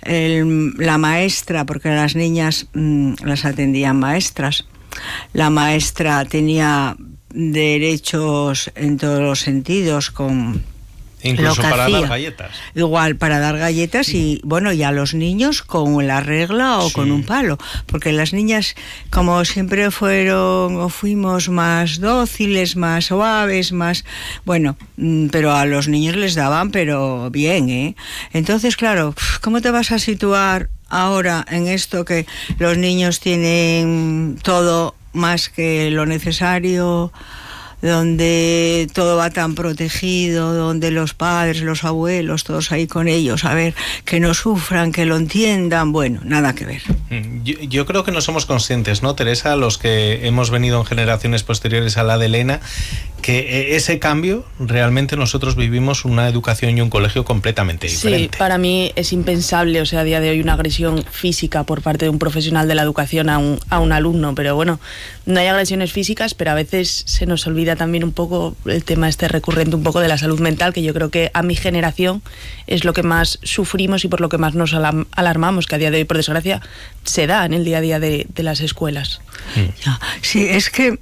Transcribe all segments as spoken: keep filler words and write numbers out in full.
el, la maestra, porque las niñas mmm, las atendían maestras, la maestra tenía derechos en todos los sentidos, con incluso para hacía. dar galletas. Igual para dar galletas y bueno, y a los niños con la regla o sí. con un palo, porque las niñas como siempre fueron o fuimos más dóciles, más suaves, más bueno, pero a los niños les daban pero bien, ¿eh? Entonces, claro, ¿cómo te vas a situar ahora en esto que los niños tienen todo más que lo necesario, donde todo va tan protegido, donde los padres, los abuelos, todos ahí con ellos, a ver, que no sufran, que lo entiendan? Bueno, nada que ver. Yo, yo creo que no somos conscientes, ¿no, Teresa? Los que hemos venido en generaciones posteriores a la de Elena, que ese cambio, realmente nosotros vivimos una educación y un colegio completamente diferente. Sí, para mí es impensable, o sea, a día de hoy una agresión física por parte de un profesional de la educación a un, a un alumno, pero bueno, no hay agresiones físicas, pero a veces se nos olvida también un poco el tema este recurrente un poco de la salud mental, que yo creo que a mi generación es lo que más sufrimos y por lo que más nos alarmamos, que a día de hoy, por desgracia, se da en el día a día de, de las escuelas. Sí, es que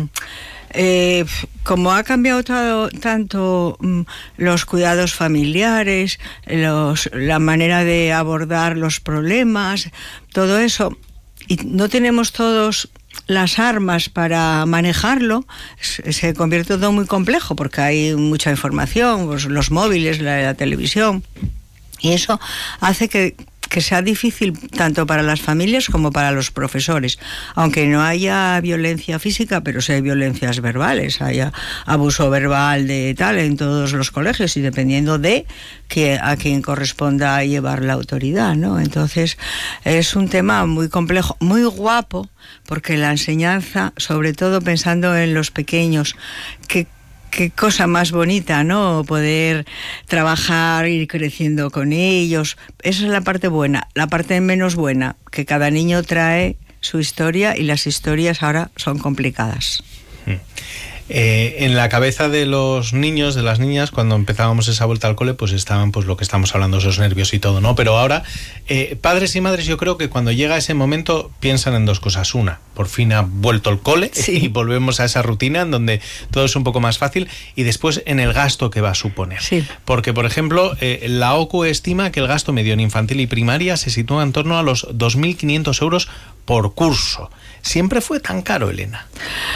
eh, como ha cambiado todo, tanto um, los cuidados familiares, los, la manera de abordar los problemas, todo eso, y no tenemos todos las armas para manejarlo, se convierte todo muy complejo porque hay mucha información, pues los móviles, la, la televisión, y eso hace que que sea difícil tanto para las familias como para los profesores, aunque no haya violencia física, pero sí hay violencias verbales, haya abuso verbal de tal en todos los colegios y dependiendo de que a quien corresponda llevar la autoridad, ¿no? Entonces es un tema muy complejo, muy guapo, porque la enseñanza, sobre todo pensando en los pequeños, que qué cosa más bonita, ¿no? Poder trabajar, ir creciendo con ellos. Esa es la parte buena. La parte menos buena, que cada niño trae su historia y las historias ahora son complicadas. Mm. Eh, en la cabeza de los niños, de las niñas, cuando empezábamos esa vuelta al cole, pues estaban pues lo que estamos hablando, esos nervios y todo, ¿no? Pero ahora, eh, padres y madres, yo creo que cuando llega ese momento piensan en dos cosas. Una, por fin ha vuelto el cole, sí, y volvemos a esa rutina en donde todo es un poco más fácil, y después en el gasto que va a suponer. Sí. Porque, por ejemplo, eh, la O C U estima que el gasto medio en infantil y primaria se sitúa en torno a los dos mil quinientos euros por curso. ¿Siempre fue tan caro, Elena?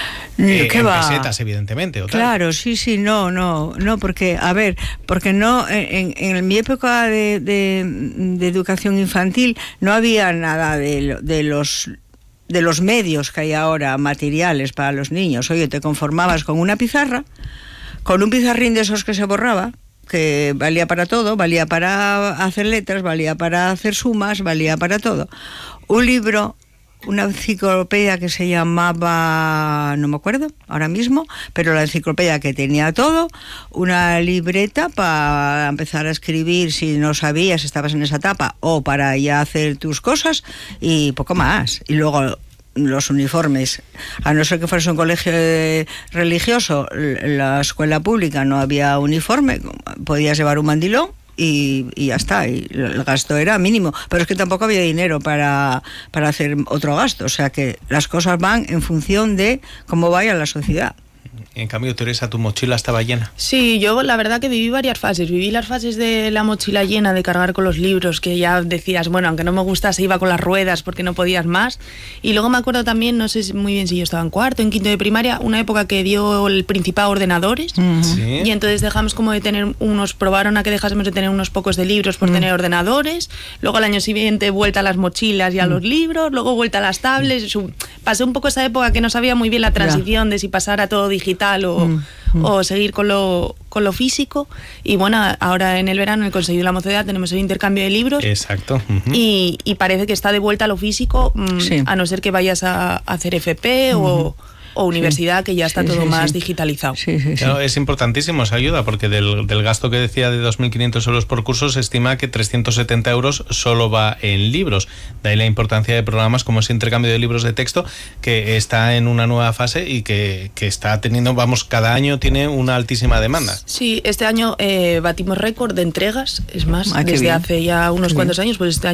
Eh, ¿Qué en va? pesetas, evidentemente. ¿O tal? Claro, sí, sí, no, no, no, porque, a ver, porque no, en, en mi época de, de, de educación infantil no había nada de, de los de los medios que hay ahora, materiales para los niños. Oye, te conformabas con una pizarra, con un pizarrín de esos que se borraba, que valía para todo, valía para hacer letras, valía para hacer sumas, valía para todo. Un libro, una enciclopedia que se llamaba, no me acuerdo ahora mismo, pero la enciclopedia que tenía todo, una libreta para empezar a escribir si no sabías, estabas en esa etapa, o para ya hacer tus cosas, y poco más. Y luego los uniformes, a no ser que fueras un colegio religioso, la escuela pública no había uniforme, podías llevar un mandilón Y, y ya está, y el gasto era mínimo, pero es que tampoco había dinero para, para hacer otro gasto, o sea que las cosas van en función de cómo vaya la sociedad. En cambio, Teresa, ¿tu mochila estaba llena? Sí, yo la verdad que viví varias fases. Viví las fases de la mochila llena, de cargar con los libros, que ya decías, bueno, aunque no me gustase, iba con las ruedas porque no podías más. Y luego me acuerdo también, no sé muy bien si yo estaba en cuarto, en quinto de primaria, una época que dio el Principado ordenadores. Uh-huh. ¿Sí? Y entonces dejamos como de tener unos, probaron a que dejásemos de tener unos pocos de libros por uh-huh. tener ordenadores. Luego al año siguiente vuelta a las mochilas y a uh-huh. los libros, luego vuelta a las tablets. Uh-huh. Pasé un poco esa época que no sabía muy bien la transición yeah. de si pasar a todo digital o, mm, mm. o seguir con lo, con lo físico. Y bueno, ahora en el verano, en el Consejo de la Mocedad, tenemos el intercambio de libros. Exacto. Uh-huh. y, y parece que está de vuelta a lo físico, mm, sí. a no ser que vayas a, a hacer F P uh-huh. o... o universidad, sí, que ya está sí, todo sí, más sí. digitalizado. Sí, sí, sí. Claro, es importantísimo esa ayuda, porque del, del gasto que decía de dos mil quinientos euros por curso, se estima que trescientos setenta euros solo va en libros. De ahí la importancia de programas como ese intercambio de libros de texto, que está en una nueva fase y que, que está teniendo, vamos, cada año tiene una altísima demanda. Sí, este año eh, batimos récord de entregas, es más, ah, desde hace ya unos qué cuantos bien. años, pues este año